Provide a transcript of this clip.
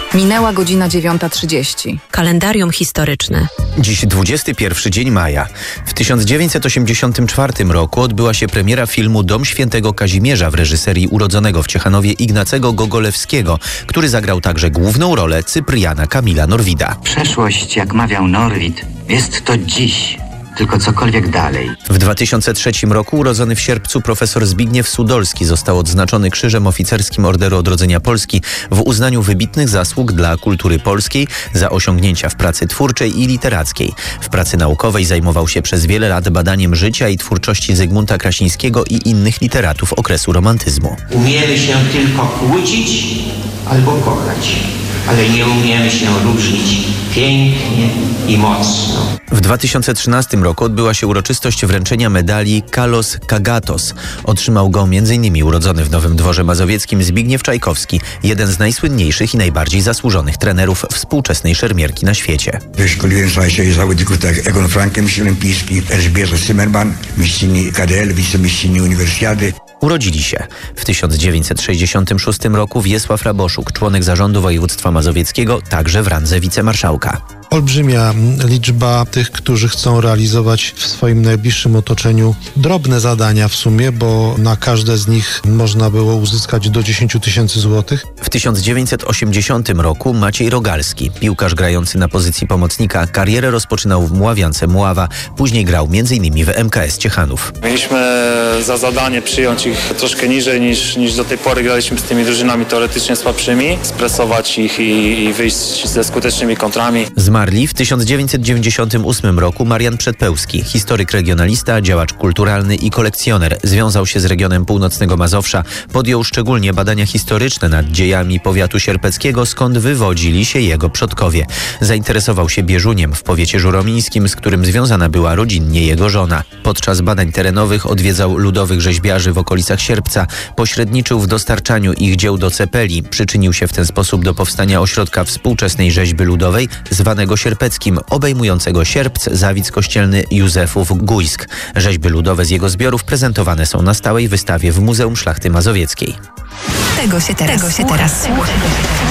Minęła godzina 9:30. Kalendarium historyczne. Dziś 21 dzień maja. W 1984 roku odbyła się premiera filmu Dom Świętego Kazimierza w reżyserii urodzonego w Ciechanowie Ignacego Gogolewskiego, który zagrał także główną rolę Cypriana Kamila Norwida. Przeszłość, jak mawiał Norwid, jest to dziś. Tylko cokolwiek dalej. W 2003 roku urodzony w sierpcu profesor Zbigniew Sudolski został odznaczony Krzyżem Oficerskim Orderu Odrodzenia Polski w uznaniu wybitnych zasług dla kultury polskiej za osiągnięcia w pracy twórczej i literackiej. W pracy naukowej zajmował się przez wiele lat badaniem życia i twórczości Zygmunta Krasińskiego i innych literatów okresu romantyzmu. Umiemy się tylko kłócić albo kochać, ale nie umiemy się różnić pięknie i mocno. W 2013 roku odbyła się uroczystość wręczenia medali Kalos Kagatos. Otrzymał go m.in. urodzony w Nowym Dworze Mazowieckim Zbigniew Czajkowski, jeden z najsłynniejszych i najbardziej zasłużonych trenerów współczesnej szermierki na świecie. Wyszkoliłem słuchajcie zawodników tak jak Egon Franke, mistrz olimpijski, Elżbieta Zimmerman, mistrzyni KDL, wicemistrzyni Uniwersjady. Urodzili się w 1966 roku Wiesław Raboszuk, członek zarządu województwa mazowieckiego, także w randze wicemarszałka. Olbrzymia liczba tych, którzy chcą realizować w swoim najbliższym otoczeniu drobne zadania w sumie, bo na każde z nich można było uzyskać do 10 000 złotych. W 1980 roku Maciej Rogalski, piłkarz grający na pozycji pomocnika, karierę rozpoczynał w Mławiance Mława, później grał m.in. w MKS Ciechanów. Mieliśmy za zadanie przyjąć ich troszkę niżej niż do tej pory graliśmy z tymi drużynami teoretycznie słabszymi, stresować ich i wyjść ze skutecznymi kontrami. Zmarli w 1998 roku Marian Przedpełski, historyk regionalista, działacz kulturalny i kolekcjoner. Związał się z regionem północnego Mazowsza. Podjął szczególnie badania historyczne nad dziejami powiatu sierpeckiego, skąd wywodzili się jego przodkowie. Zainteresował się Bieżuniem w powiecie żuromińskim, z którym związana była rodzinnie jego żona. Podczas badań terenowych odwiedzał ludowych rzeźbiarzy w okolicach Sierpca, pośredniczył w dostarczaniu ich dzieł do Cepeli. Przyczynił się w ten sposób do powstania ośrodka współczesnej rzeźby ludowej, zwanego Sierpeckim, obejmującego Sierpc, Zawidz Kościelny, Józefów, Gujsk. Rzeźby ludowe z jego zbiorów prezentowane są na stałej wystawie w Muzeum Szlachty Mazowieckiej. Tego się teraz słucha.